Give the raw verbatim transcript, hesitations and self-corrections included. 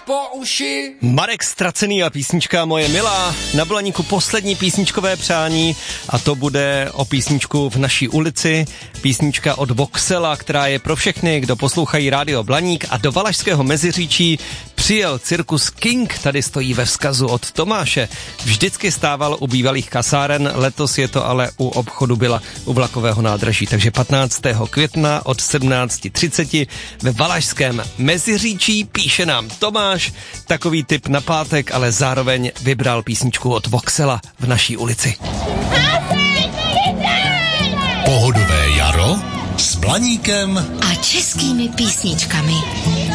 po uši. Marek Ztracený a písnička Moje milá. Na Blaníku poslední písničkové přání a to bude o písničku V naší ulici. Písnička od Voxela, která je pro všechny, kdo poslouchají Rádio Blaník, a do Valašského Meziříčí přijel cirkus King, tady stojí ve vzkazu od Tomáše. Vždycky stával u bývalých kasáren, letos je to ale u obchodu Byla u vlakového nádraží, takže patnáctého května od sedmnáct třicet ve Valašském Meziříčí. Píše nám Tomáš, takový tip na pátek, ale zároveň vybral písničku od Voxela V naší ulici. Pohodové jaro s Blaníkem a českými písničkami.